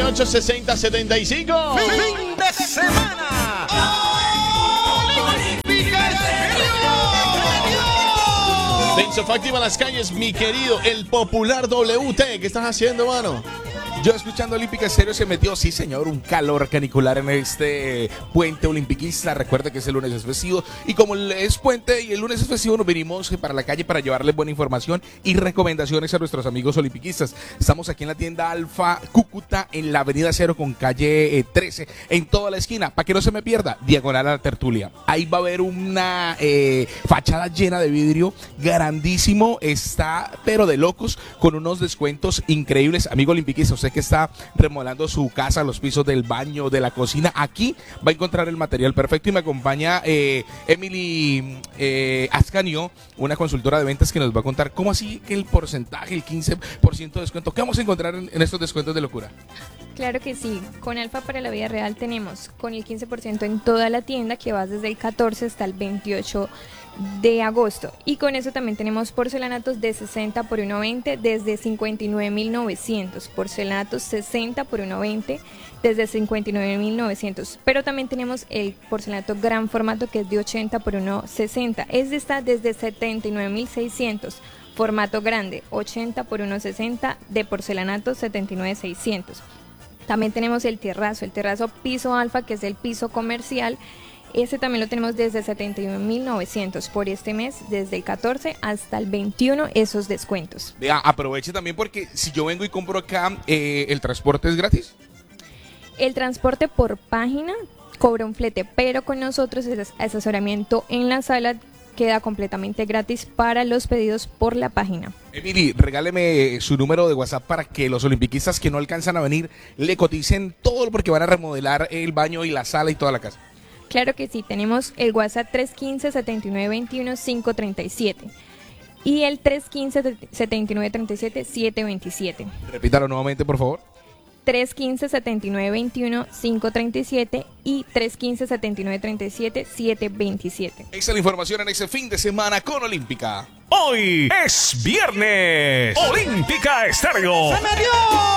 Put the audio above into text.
318-6075. ¡Fin de semana! ¡Olímpica Estéreo! Denso Activa las calles, mi querido, el popular WT. ¿Qué estás haciendo, mano? Yo escuchando Olímpica Estéreo se metió, sí señor, un calor canicular en este puente olimpiquista. Recuerda que ese lunes es festivo y como es puente y el lunes es festivo nos vinimos para la calle para llevarles buena información y recomendaciones a nuestros amigos olimpiquistas. Estamos aquí en la tienda Alfa Cúcuta en la avenida 0 con calle 13 en toda la esquina. Para que no se me pierda, diagonal a la tertulia. Ahí va a haber una fachada llena de vidrio grandísimo, está pero de locos con unos descuentos increíbles. Amigo olimpiquista, usted que está remodelando su casa, los pisos del baño, de la cocina, aquí va a encontrar el material perfecto y me acompaña Emily Ascanio, una consultora de ventas que nos va a contar cómo así que el porcentaje, el 15% de descuento, ¿qué vamos a encontrar en estos descuentos de locura? Claro que sí, con Alfa para la vida real tenemos con el 15% en toda la tienda que va desde el 14 hasta el 28 de agosto y con eso también tenemos porcelanatos de 60 por 1.20 desde 59.900, porcelanatos 60 por 1.20 desde 59.900, pero también tenemos el porcelanato gran formato que es de 80 por 1.60, está desde 79.600, formato grande 80 por 1.60 de porcelanato 79.600. También tenemos el terrazo piso alfa que es el piso comercial. Ese también lo tenemos desde 71.900 por este mes, desde el 14 hasta el 21, esos descuentos. Vea, aproveche también porque si yo vengo y compro acá, ¿el transporte es gratis? El transporte por página cobra un flete, pero con nosotros el asesoramiento en la sala queda completamente gratis para los pedidos por la página. Emily, regáleme su número de WhatsApp para que los olimpiquistas que no alcanzan a venir le coticen todo porque van a remodelar el baño y la sala y toda la casa. Claro que sí, tenemos el WhatsApp 315-7921-537 y el 315-7937-727. Repítalo nuevamente, por favor. 315-7921-537 y 315-7937-727. Esa es la información en ese fin de semana con Olímpica. Hoy es viernes. Olímpica Estéreo. ¡Se me dio!